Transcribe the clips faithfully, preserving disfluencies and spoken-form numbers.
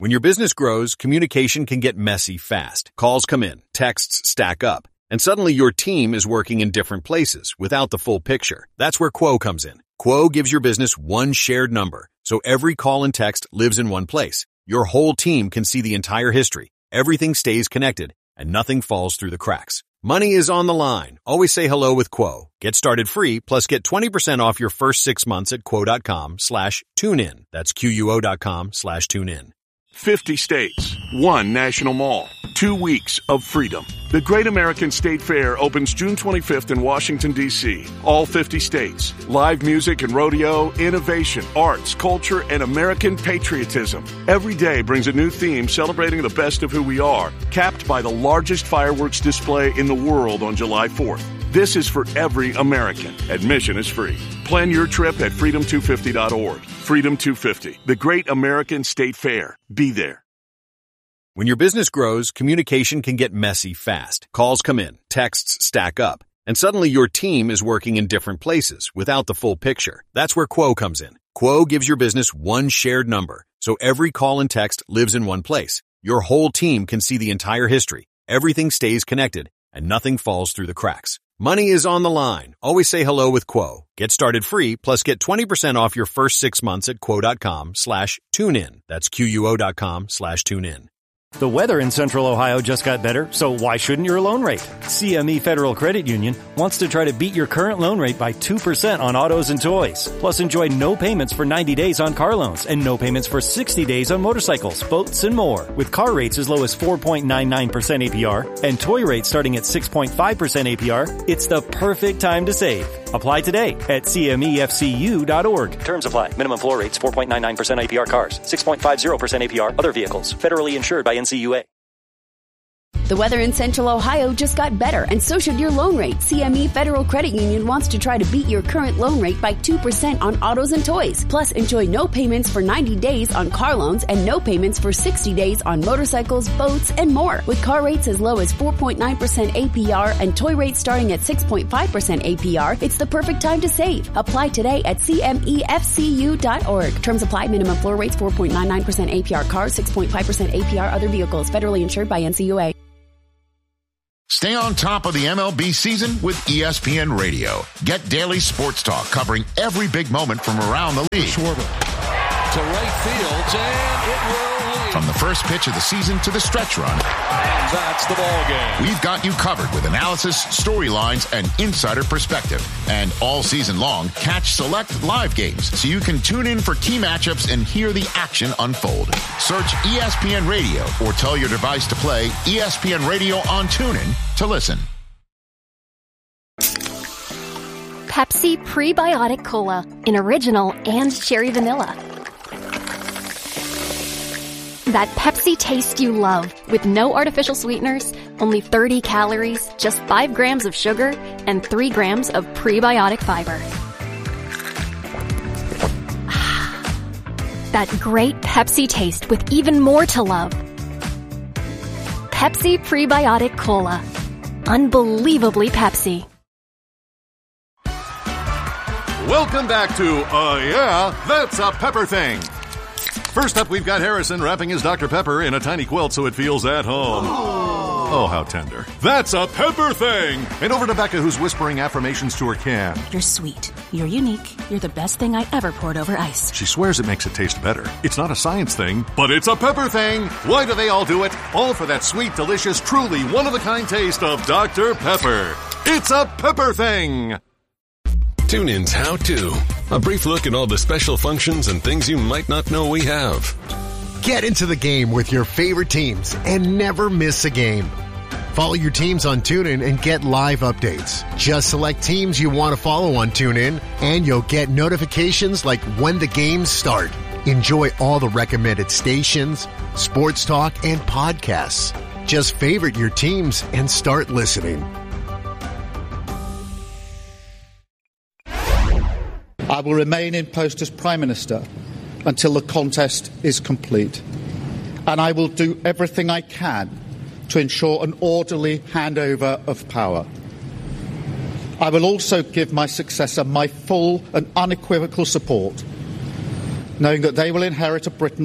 When your business grows, communication can get messy fast. Calls come in, texts stack up, and suddenly your team is working in different places without the full picture. That's where Quo comes in. Quo gives your business one shared number, so every call and text lives in one place. Your whole team can see the entire history. Everything stays connected, and nothing falls through the cracks. Money is on the line. Always say hello with Quo. Get started free, plus get twenty percent off your first six months at quo.com slash tune in. That's Q-U-O dot com slash tune in. fifty states, one national mall, two weeks of freedom. The Great American State Fair opens June twenty-fifth in Washington, D C All fifty states. Live music and rodeo, innovation, arts, culture, and American patriotism. Every day brings a new theme celebrating the best of who we are, capped by the largest fireworks display in the world on July fourth. This is for every American. Admission is free. Plan your trip at freedom two fifty dot org. Freedom two fifty, the Great American State Fair. Be there. When your business grows, communication can get messy fast. Calls come in, texts stack up, and suddenly your team is working in different places without the full picture. That's where Quo comes in. Quo gives your business one shared number, so every call and text lives in one place. Your whole team can see the entire history. Everything stays connected, and nothing falls through the cracks. Money is on the line. Always say hello with Quo. Get started free, plus get twenty percent off your first six months at quo.com slash tune in. That's Q-U-O dot com slash tune in. The weather in Central Ohio just got better, so why shouldn't your loan rate? C M E Federal Credit Union wants to try to beat your current loan rate by two percent on autos and toys. Plus enjoy no payments for ninety days on car loans and no payments for sixty days on motorcycles, boats, and more. With car rates as low as four point nine nine percent A P R and toy rates starting at six point five percent A P R, it's the perfect time to save. Apply today at C M E F C U dot org. Terms apply. Minimum floor rates four point nine nine percent A P R cars, six point five zero percent A P R other vehicles. Federally insured by N C U A. The weather in Central Ohio just got better, and so should your loan rate. C M E Federal Credit Union wants to try to beat your current loan rate by two percent on autos and toys. Plus, enjoy no payments for ninety days on car loans and no payments for sixty days on motorcycles, boats, and more. With car rates as low as four point nine percent A P R and toy rates starting at six point five percent A P R, it's the perfect time to save. Apply today at C M E F C U dot org. Terms apply. Minimum floor rates four point nine nine percent A P R cars, six point five percent A P R other vehicles. Federally insured by N C U A. Stay on top of the M L B season with E S P N Radio. Get daily sports talk covering every big moment from around the league. Schwarber to right field, and it will lead. From the first pitch of the season to the stretch run. And that's the ball game. We've got you covered with analysis, storylines, and insider perspective. And all season long, catch select live games so you can tune in for key matchups and hear the action unfold. Search E S P N Radio or tell your device to play E S P N Radio on TuneIn to listen. Pepsi Prebiotic Cola in original and cherry vanilla. That Pepsi taste you love with no artificial sweeteners, only thirty calories, just five grams of sugar, and three grams of prebiotic fiber. That great Pepsi taste with even more to love. Pepsi Prebiotic Cola. Unbelievably Pepsi. Welcome back to, uh, yeah, That's a Pepper Thing. First up, we've got Harrison wrapping his Doctor Pepper in a tiny quilt so it feels at home. Oh, oh how tender. That's a Pepper Thing! And over to Becca, who's whispering affirmations to her can. You're sweet. You're unique. You're the best thing I ever poured over ice. She swears it makes it taste better. It's not a science thing, but it's a Pepper Thing! Why do they all do it? All for that sweet, delicious, truly one-of-a-kind taste of Doctor Pepper. It's a Pepper Thing! TuneIn's How To. A brief look at all the special functions and things you might not know we have. Get into the game with your favorite teams and never miss a game. Follow your teams on TuneIn and get live updates. Just select teams you want to follow on TuneIn, and you'll get notifications like when the games start. Enjoy all the recommended stations, sports talk, and podcasts. Just favorite your teams and start listening. I will remain in post as Prime Minister until the contest is complete. And I will do everything I can to ensure an orderly handover of power. I will also give my successor my full and unequivocal support, knowing that they will inherit a Britain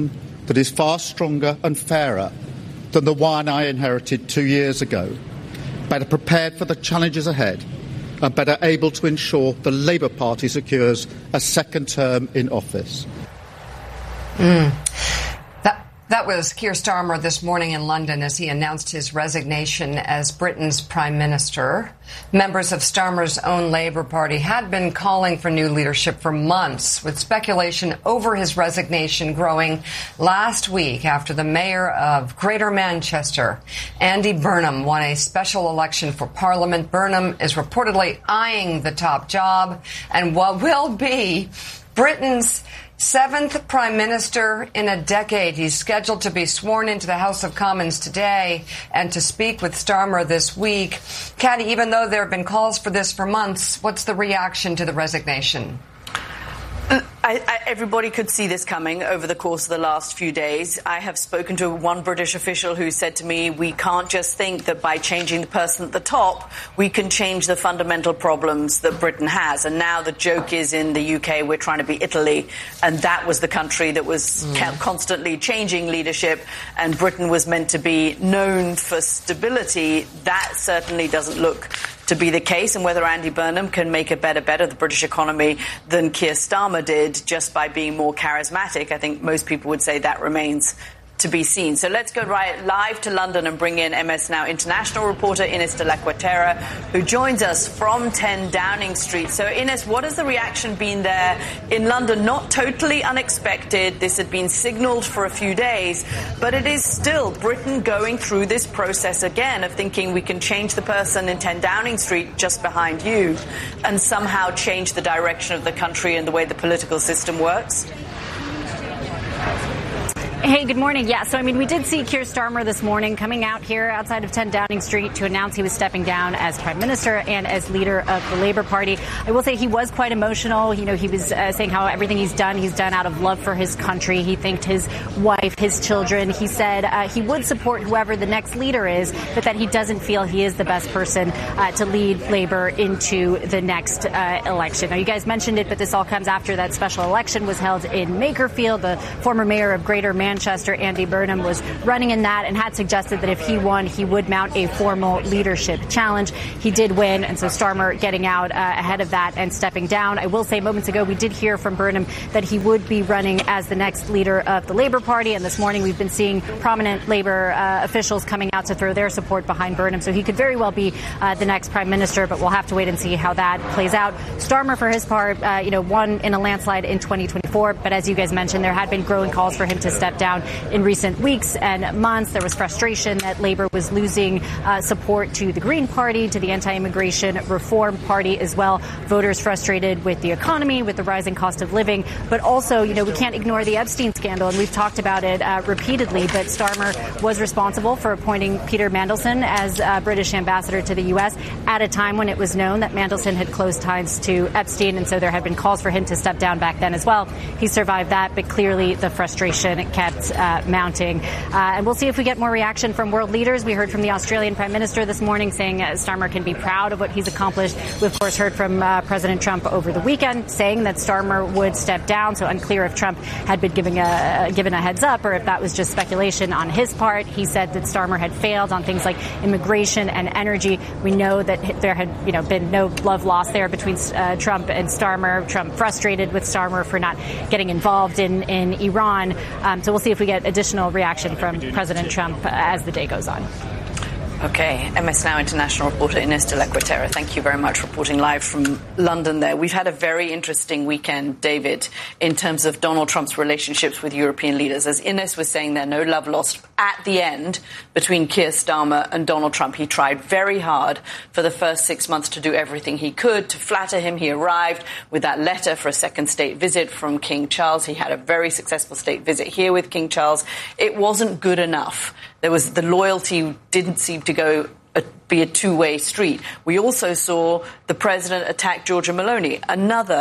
that is far stronger and fairer than the one I inherited two years ago, better prepared for the challenges ahead, and better able to ensure the Labour Party secures a second term in office. Mm. That, that was Keir Starmer this morning in London as he announced his resignation as Britain's Prime Minister. Members of Starmer's own Labour Party had been calling for new leadership for months, with speculation over his resignation growing last week after the mayor of Greater Manchester, Andy Burnham, won a special election for Parliament. Burnham is reportedly eyeing the top job and what will be Britain's seventh Prime Minister in a decade. He's scheduled to be sworn into the House of Commons today and to speak with Starmer this week. Catty, even though there have been calls for this for months, what's the reaction to the resignation? I, I, everybody could see this coming over the course of the last few days. I have spoken to one British official who said to me, we can't just think that by changing the person at the top, we can change the fundamental problems that Britain has. And now the joke is in the U K, we're trying to be Italy. And that was the country that was mm. constantly changing leadership. And Britain was meant to be known for stability. That certainly doesn't look to be the case, and whether Andy Burnham can make it better, better the British economy than Keir Starmer did just by being more charismatic, I think most people would say that remains to be seen. So let's go right live to London and bring in M S Now international reporter Ines de la Cuetera, who joins us from ten Downing Street. So Ines, what has the reaction been there in London? Not totally unexpected. This had been signalled for a few days, but it is still Britain going through this process again of thinking we can change the person in ten Downing Street just behind you and somehow change the direction of the country and the way the political system works. Hey, good morning. Yeah, so, I mean, we did see Keir Starmer this morning coming out here outside of ten Downing Street to announce he was stepping down as Prime Minister and as leader of the Labour Party. I will say he was quite emotional. You know, he was uh, saying how everything he's done, he's done out of love for his country. He thanked his wife, his children. He said uh, he would support whoever the next leader is, but that he doesn't feel he is the best person uh, to lead Labour into the next uh, election. Now, you guys mentioned it, but this all comes after that special election was held in Makerfield. The former mayor of Greater Manchester, Manchester, Andy Burnham, was running in that and had suggested that if he won, he would mount a formal leadership challenge. He did win, and so Starmer getting out uh, ahead of that and stepping down. I will say moments ago we did hear from Burnham that he would be running as the next leader of the Labour Party, and this morning we've been seeing prominent Labour uh, officials coming out to throw their support behind Burnham, so he could very well be uh, the next Prime Minister, but we'll have to wait and see how that plays out. Starmer, for his part, uh, you know, won in a landslide in twenty twenty-four, but as you guys mentioned, there had been growing calls for him to step down in recent weeks and months. There was frustration that Labour was losing uh, support to the Green Party, to the anti-immigration Reform Party as well. Voters frustrated with the economy, with the rising cost of living, but also, you know, we can't ignore the Epstein scandal, and we've talked about it uh, repeatedly, but Starmer was responsible for appointing Peter Mandelson as uh, British ambassador to the U S at a time when it was known that Mandelson had closed ties to Epstein, and so there had been calls for him to step down back then as well. He survived that, but clearly the frustration kept uh, mounting. Uh, and we'll see if we get more reaction from world leaders. We heard from the Australian Prime Minister this morning saying uh, Starmer can be proud of what he's accomplished. We, of course, heard from uh, President Trump over the weekend saying that Starmer would step down, so unclear if Trump had been giving a, uh, given a heads up or if that was just speculation on his part. He said that Starmer had failed on things like immigration and energy. We know that there had, you know, been no love lost there between uh, Trump and Starmer. Trump frustrated with Starmer for not getting involved in, in Iran. Um, so we'll see if we get additional reaction from President Trump uh, as the day goes on. Okay, M S Now international reporter Ines de la Cuetera, thank you very much for reporting live from London there. We've had a very interesting weekend, David, in terms of Donald Trump's relationships with European leaders. As Ines was saying there, no love lost at the end between Keir Starmer and Donald Trump. He tried very hard for the first six months to do everything he could to flatter him. He arrived with that letter for a second state visit from King Charles. He had a very successful state visit here with King Charles. It wasn't good enough. There was the loyalty didn't seem to go a, be a two-way street. We also saw the president attack Giorgia Meloni, another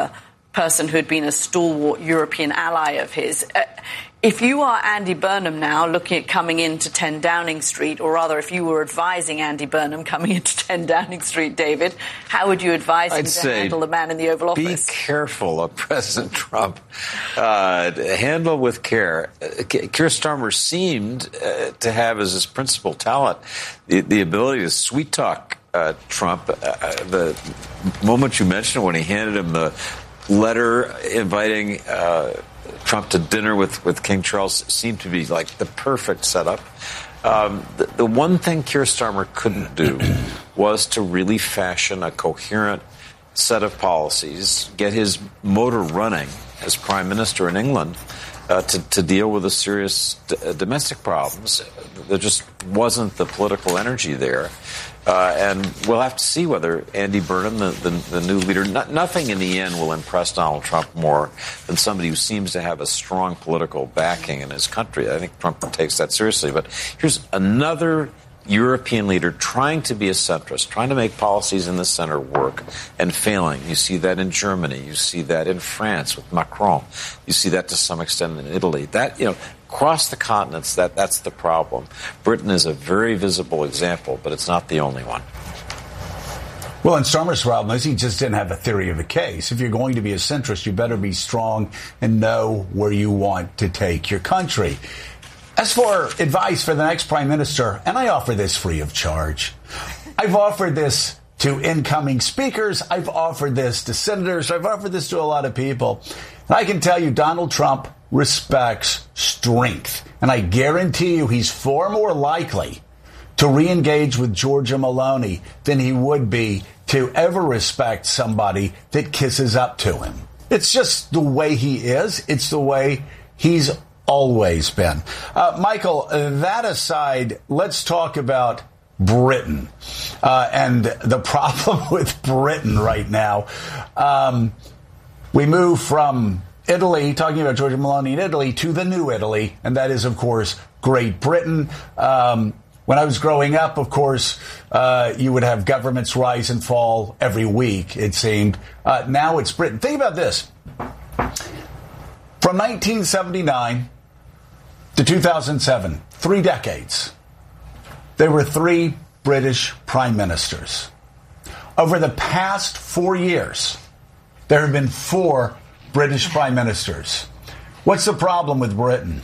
person who had been a stalwart European ally of his. Uh, if you are Andy Burnham now looking at coming into ten Downing Street, or rather if you were advising Andy Burnham coming into ten Downing Street, David, how would you advise him I'd to handle the man in the Oval Office? Be careful of President Trump. Uh, handle with care. Uh, Keir Starmer seemed uh, to have as his principal talent the, the ability to sweet talk uh, Trump. Uh, the moment you mentioned when he handed him the letter inviting uh, Trump to dinner with, with King Charles seemed to be like the perfect setup. Um, the, the one thing Keir Starmer couldn't do was to really fashion a coherent set of policies, get his motor running as Prime Minister in England uh, to, to deal with the serious d- domestic problems. There just wasn't the political energy there. Uh, and we'll have to see whether Andy Burnham, the, the, the new leader, not, nothing in the end will impress Donald Trump more than somebody who seems to have a strong political backing in his country. I think Trump takes that seriously. But here's another European leader trying to be a centrist, trying to make policies in the center work and failing. You see that in Germany. You see that in France with Macron. You see that to some extent in Italy. That, you know, across the continents, that, that's the problem. Britain is a very visible example, but it's not the only one. Well, and Starmer's problem is he just didn't have a theory of the case. If you're going to be a centrist, you better be strong and know where you want to take your country. As for advice for the next prime minister, and I offer this free of charge, I've offered this to incoming speakers, I've offered this to senators, I've offered this to a lot of people. And I can tell you Donald Trump respects strength. And I guarantee you he's far more likely to re-engage with Giorgia Meloni than he would be to ever respect somebody that kisses up to him. It's just the way he is. It's the way he's always been. Uh, Michael, uh, that aside, let's talk about Britain uh, and the problem with Britain right now. Um, we move from Italy, talking about Giorgia Meloni in Italy, to the new Italy, and that is, of course, Great Britain. Um, when I was growing up, of course, uh, you would have governments rise and fall every week, it seemed. Uh, now it's Britain. Think about this. From nineteen seventy-nine to two thousand seven, three decades, there were three British prime ministers. Over the past four years, there have been four British prime ministers. What's the problem with Britain?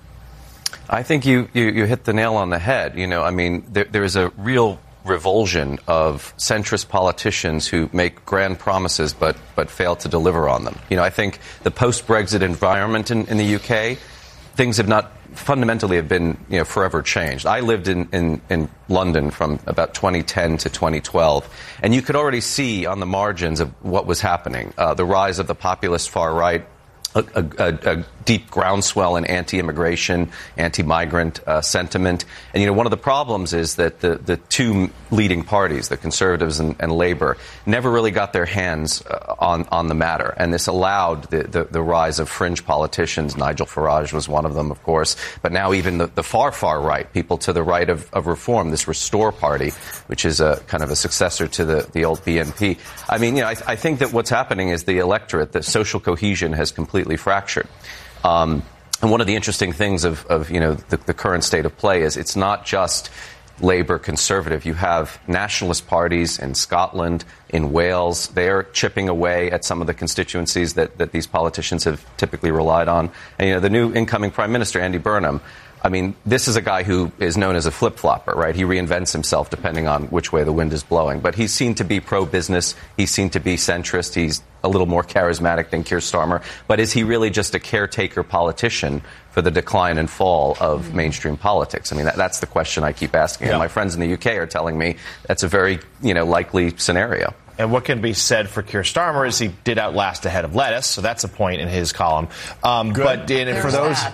I think you, you, you hit the nail on the head. You know, I mean, there, there is a real revulsion of centrist politicians who make grand promises but but fail to deliver on them. You know, I think the post-Brexit environment in, in the U K, things have not fundamentally have been, you know, forever changed. I lived in, in, in London from about twenty ten to twenty twelve, and you could already see on the margins of what was happening, uh, the rise of the populist far right, a, a, a deep groundswell in anti-immigration, anti-migrant uh, sentiment. And, you know, one of the problems is that the, the two leading parties, the Conservatives and, and Labour, never really got their hands uh, on, on the matter. And this allowed the, the, the rise of fringe politicians. Nigel Farage was one of them, of course. But now even the, the far, far right, people to the right of, of reform, this Restore Party, which is a kind of a successor to the, the old B N P. I mean, you know, I, I think that what's happening is the electorate, the social cohesion has completely fractured. Um, and one of the interesting things of, of you know, the, the current state of play is it's not just Labour, Conservative. You have nationalist parties in Scotland, in Wales. They're chipping away at some of the constituencies that, that these politicians have typically relied on. And, you know, the new incoming Prime Minister, Andy Burnham, I mean, this is a guy who is known as a flip-flopper, right? He reinvents himself depending on which way the wind is blowing. But he's seen to be pro-business. He's seen to be centrist. He's a little more charismatic than Keir Starmer. But is he really just a caretaker politician for the decline and fall of mm-hmm. mainstream politics? I mean, that, that's the question I keep asking. Yeah. And my friends in the U K are telling me that's a very, you know, likely scenario. And what can be said for Keir Starmer is he did outlast a head of lettuce, so that's a point in his column. Um, but in, for those... That.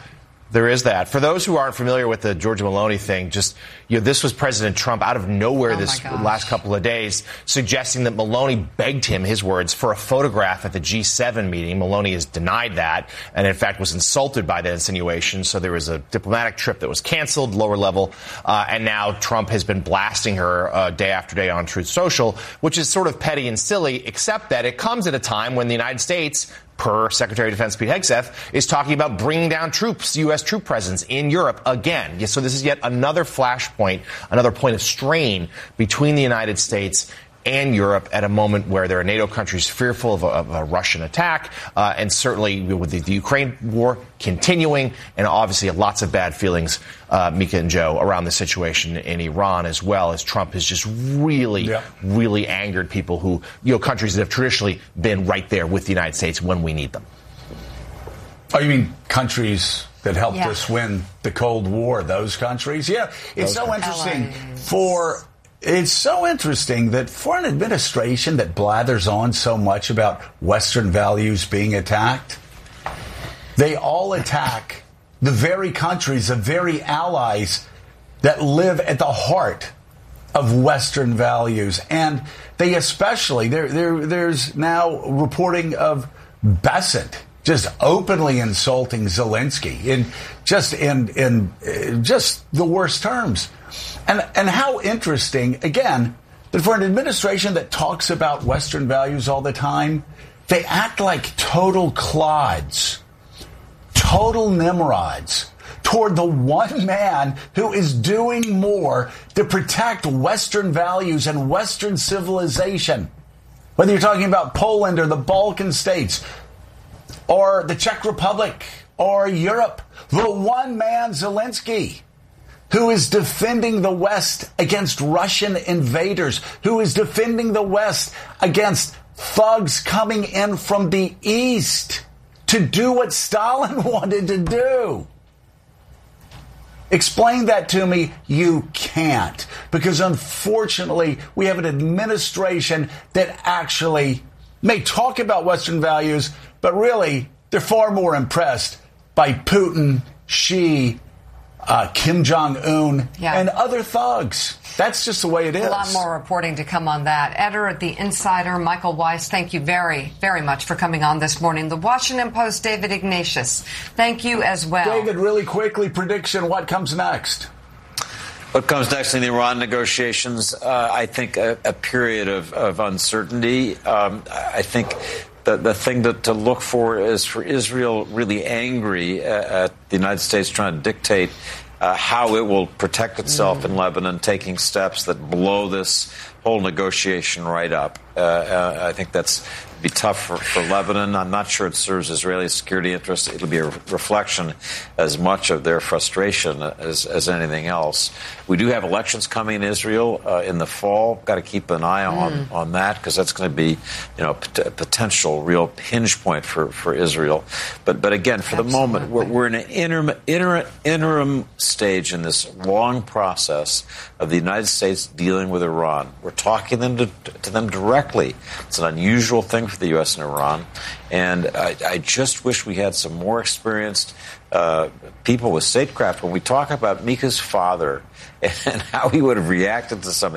There is that. For those who aren't familiar with the Giorgia Meloni thing, just, you know, this was President Trump out of nowhere oh this last couple of days, suggesting that Meloni begged him, his words, for a photograph at the G seven meeting. Meloni has denied that and, in fact, was insulted by that insinuation. So there was a diplomatic trip that was canceled, lower level. Uh, and now Trump has been blasting her uh, day after day on Truth Social, which is sort of petty and silly, except that it comes at a time when the United States, per Secretary of Defense Pete Hegseth, is talking about bringing down troops, U S troop presence in Europe again. So this is yet another flashpoint, another point of strain between the United States and Europe at a moment where there are NATO countries fearful of a, of a Russian attack, uh, and certainly with the, the Ukraine war continuing, and obviously lots of bad feelings, uh, Mika and Joe, around the situation in Iran as well, as Trump has just really, yeah. really angered people who, you know, countries that have traditionally been right there with the United States when we need them. Oh, you mean countries that helped yeah. us win the Cold War, those countries? Yeah, it's those so interesting allies. for... It's so interesting that for an administration that blathers on so much about Western values being attacked, they all attack the very countries, the very allies that live at the heart of Western values. And they especially, there, there, there's now reporting of Bessent just openly insulting Zelensky in just in in uh, just the worst terms. And and how interesting, again, that for an administration that talks about Western values all the time, they act like total clods, total Nimrods toward the one man who is doing more to protect Western values and Western civilization. Whether you're talking about Poland or the Balkan states or the Czech Republic or Europe, the one man Zelensky, who is defending the West against Russian invaders, who is defending the West against thugs coming in from the East to do what Stalin wanted to do. Explain that to me. You can't. Because unfortunately, we have an administration that actually may talk about Western values, but really, they're far more impressed by Putin, Xi, Uh, Kim Jong-un, yeah. and other thugs. That's just the way it is. A lot more reporting to come on that. Editor at The Insider, Michael Weiss, thank you very, very much for coming on this morning. The Washington Post, David Ignatius, thank you as well. David, really quickly, prediction, what comes next? What comes next in the Iran negotiations? Uh, I think a, a period of, of uncertainty. Um, I think The, the thing to, to look for is for Israel really angry at the United States trying to dictate uh, how it will protect itself mm. in Lebanon, taking steps that blow this whole negotiation right up. Uh, uh, I think that's be tough for, for Lebanon. I'm not sure it serves Israeli security interests. It'll be a reflection as much of their frustration as, as anything else. We do have elections coming in Israel uh, in the fall. Got to keep an eye on, mm. on that because that's going to be, you know, a potential real hinge point for, for Israel. But but again, for Absolutely. the moment, we're, we're in an interim, interim, interim stage in this long process of the United States dealing with Iran. We're talking them to, to them directly. It's an unusual thing for the U S and Iran, and I, I just wish we had some more experienced uh, people with statecraft. When we talk about Mika's father and how he would have reacted to some